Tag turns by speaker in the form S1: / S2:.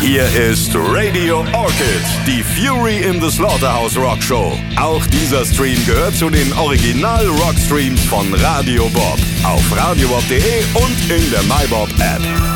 S1: Hier ist Radio Orchid, die Fury in the Slaughterhouse Rock Show. Auch dieser Stream gehört zu den Original-Rock-Streams von Radio Bob. Auf radiobob.de und in der MyBob App.